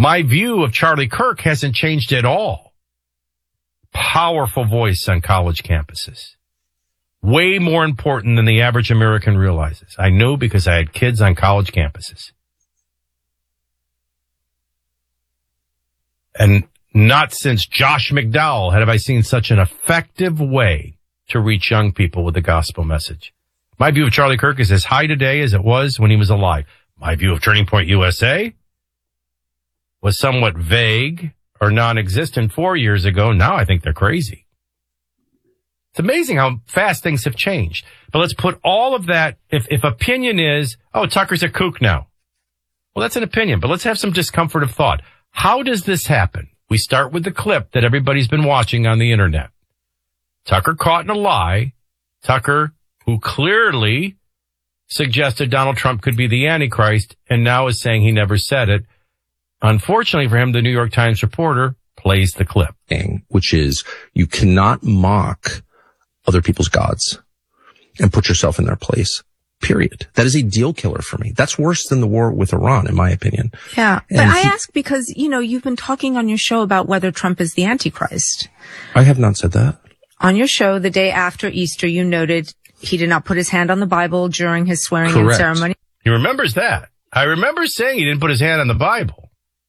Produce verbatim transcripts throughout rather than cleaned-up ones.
My view of Charlie Kirk hasn't changed at all. Powerful voice on college campuses. Way more important than the average American realizes. I know because I had kids on college campuses. And not since Josh McDowell have I seen such an effective way to reach young people with the gospel message. My view of Charlie Kirk is as high today as it was when he was alive. My view of Turning Point U S A was somewhat vague or non-existent four years ago. Now I think they're crazy. It's amazing how fast things have changed. But let's put all of that, if, if opinion is, oh, Tucker's a kook now. Well, that's an opinion, but let's have some discomfort of thought. How does this happen? We start with the clip that everybody's been watching on the internet. Tucker caught in a lie. Tucker, who clearly suggested Donald Trump could be the Antichrist, and now is saying he never said it. Unfortunately for him, the New York Times reporter plays the clip. Which is, you cannot mock other people's gods and put yourself in their place. Period. That is a deal killer for me. That's worse than the war with Iran, in my opinion. Yeah. And but I he, ask because, you know, you've been talking on your show about whether Trump is the Antichrist. I have not said that. On your show, the day after Easter, you noted he did not put his hand on the Bible during his swearing in ceremony. He remembers that. I remember saying he didn't put his hand on the Bible.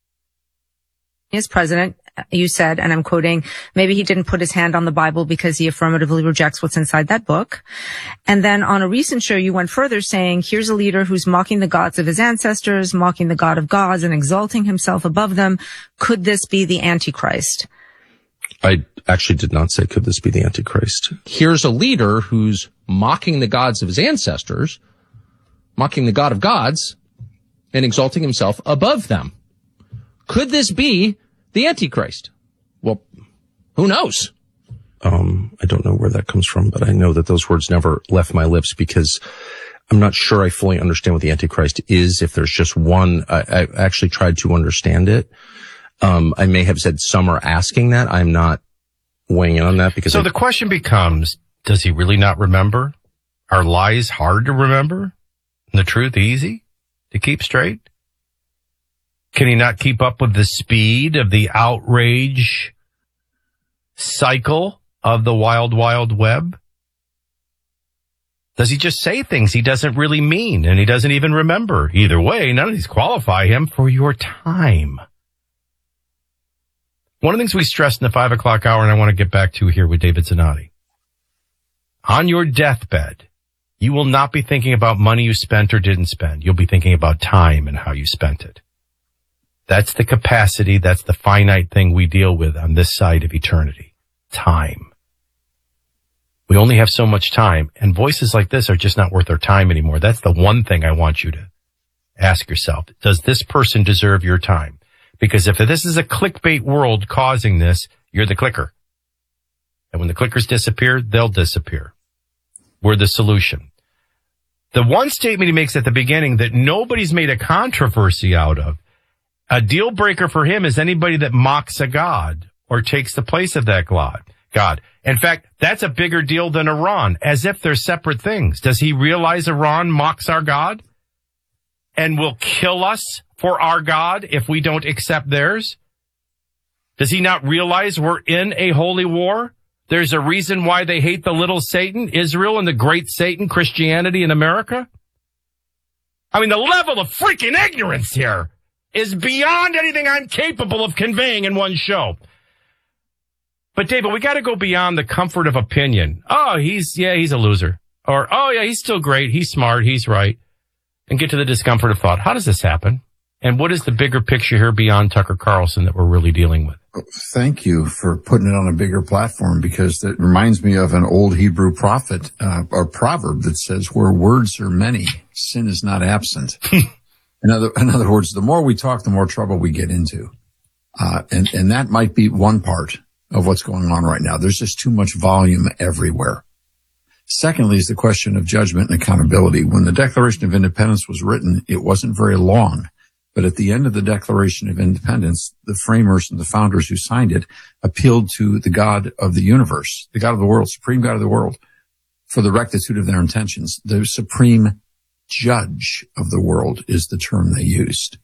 As president, you said, and I'm quoting, maybe he didn't put his hand on the Bible because he affirmatively rejects what's inside that book. And then on a recent show, you went further saying, here's a leader who's mocking the gods of his ancestors, mocking the God of gods and exalting himself above them. Could this be the Antichrist? I actually did not say, could this be the Antichrist? Here's a leader who's mocking the gods of his ancestors, mocking the God of gods, and exalting himself above them. Could this be the Antichrist? Well, who knows? Um, I don't know where that comes from, but I know that those words never left my lips because I'm not sure I fully understand what the Antichrist is. If there's just one, I, I actually tried to understand it. Um, I may have said some are asking that. I'm not weighing in on that because. So I, the question becomes, does he really not remember? Are lies hard to remember? And the truth easy to keep straight? Can he not keep up with the speed of the outrage cycle of the wild, wild web? Does he just say things he doesn't really mean and he doesn't even remember? Either way, none of these qualify him for your time. One of the things we stressed in the five o'clock hour, and I want to get back to here with David Zanotti. On your deathbed, you will not be thinking about money you spent or didn't spend. You'll be thinking about time and how you spent it. That's the capacity, that's the finite thing we deal with on this side of eternity. Time. We only have so much time, and voices like this are just not worth our time anymore. That's the one thing I want you to ask yourself. Does this person deserve your time? Because if this is a clickbait world causing this, you're the clicker. And when the clickers disappear, they'll disappear. We're the solution. The one statement he makes at the beginning that nobody's made a controversy out of, a deal breaker for him is anybody that mocks a god or takes the place of that God. God. In fact, that's a bigger deal than Iran, as if they're separate things. Does he realize Iran mocks our God and will kill us for our God if we don't accept theirs? Does he not realize we're in a holy war? There's a reason why they hate the little Satan, Israel, and the great Satan, Christianity in America. I mean, the level of freaking ignorance here is beyond anything I'm capable of conveying in one show. But, David, we got to go beyond the comfort of opinion. Oh, he's, yeah, he's a loser. Or, oh, yeah, he's still great. He's smart. He's right. And get to the discomfort of thought. How does this happen? And what is the bigger picture here beyond Tucker Carlson that we're really dealing with? Thank you for putting it on a bigger platform, because it reminds me of an old Hebrew prophet, uh, or proverb that says, where words are many, sin is not absent. in other, in other words, the more we talk, the more trouble we get into. Uh, and, and that might be one part of what's going on right now. There's just too much volume everywhere. Secondly is the question of judgment and accountability. When the Declaration of Independence was written, it wasn't very long. But at the end of the Declaration of Independence, the framers and the founders who signed it appealed to the God of the universe, the God of the world, supreme God of the world, for the rectitude of their intentions. The supreme judge of the world is the term they used.